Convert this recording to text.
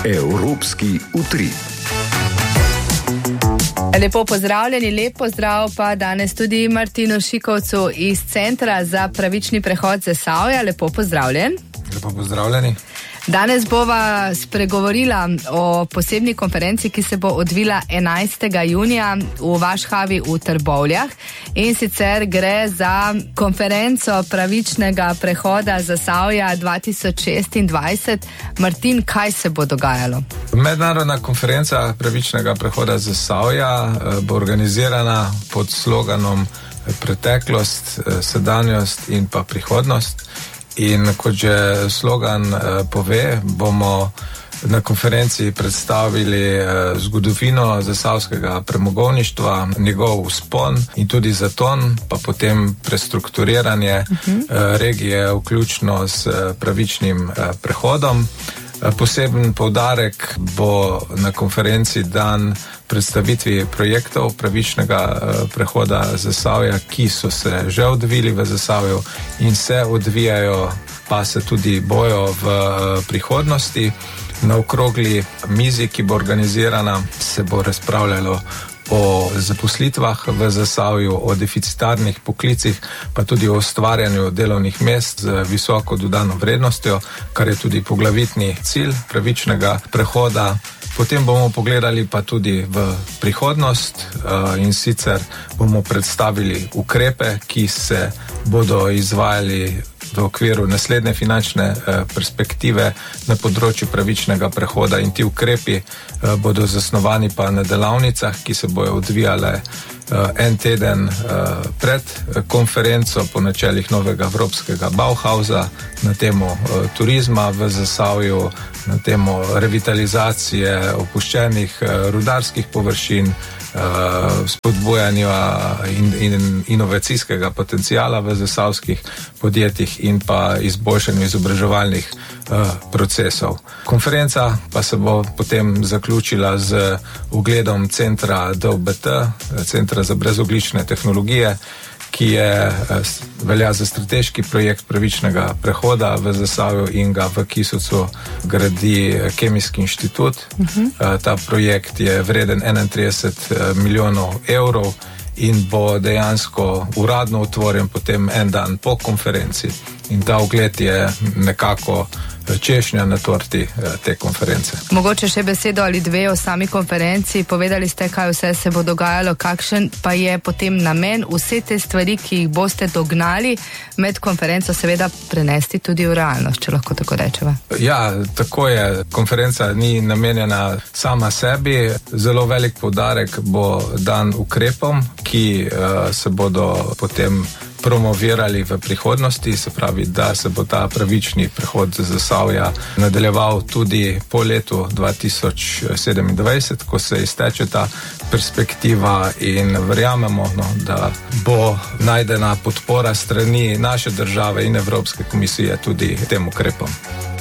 Evropski utrip. Lepo pozdravljeni, lep pozdrav pa danes tudi Martinu Šikovcu iz Centra za pravični prehod Zasavja. Lepo pozdravljen. Lepo pozdravljeni. Danes bova spregovorila o posebni konferenci, ki se bo odvila 11. junija v Vašhavi v Trbovljah. In sicer gre za konferenco pravičnega prehoda Zasavja 2026. Martin, kaj se bo dogajalo? Mednarodna konferenca pravičnega prehoda Zasavja bo organizirana pod sloganom preteklost, sedanjost in pa prihodnost. In kot že slogan pove, bomo na konferenci predstavili zgodovino zasavskega premogovništva, njegov vzpon in tudi zaton, pa potem prestrukturiranje regije, vključno s pravičnim prehodom. Poseben poudarek bo na konferenci dan predstavitvi projektov pravičnega prehoda Zasavja, ki so se že odvili v Zasavju in se odvijajo, pa se tudi bojo v prihodnosti. Na okrogli mizi, ki bo organizirana, se bo razpravljalo o zaposlitvah v Zasavju, o deficitarnih poklicih, pa tudi o ustvarjanju delovnih mest z visoko dodano vrednostjo, kar je tudi poglavitni cilj pravičnega prehoda. Potem bomo pogledali pa tudi v prihodnost in sicer bomo predstavili ukrepe, ki se bodo izvajali v okviru naslednje finančne perspektive na področju pravičnega prehoda, in ti ukrepi bodo zasnovani pa na delavnicah, ki se bojo odvijale en teden pred konferenco po načelih novega evropskega Bauhausa na temo turizma v Zasavju, na temo revitalizacije opuščenih rudarskih površin, spodbujanja in inovacijskega potencijala v zasavskih podjetjih in pa izboljšanju izobraževalnih procesov. Konferenca pa se bo potem zaključila z ugledom centra DOBT, Centra za brezogljične tehnologije, ki velja za strateški projekt pravičnega prehoda v Zasavju in ga v Kisucu gradi Kemijski inštitut. Ta projekt je vreden 31 milijonov evrov in bo dejansko uradno otvorjen potem en dan po konferenci. In ta ugled je nekako češnja na torti te konference. Mogoče še besedo ali dve o sami konferenci. Povedali ste, kaj vse se bo dogajalo, kakšen pa je potem namen vse te stvari, ki jih boste dognali med konferenco, seveda prenesti tudi v realnost, če lahko tako rečeva. Ja, tako je. Konferenca ni namenjena sama sebi. Zelo velik poudarek bo dan ukrepom, ki se bodo potem promovirali v prihodnosti, se pravi, da se bo ta pravični prehod Zasavja nadaljeval tudi po letu 2027, ko se izteče ta perspektiva, in verjamemo, da bo najdena podpora strani naše države in Evropske komisije tudi tem ukrepom.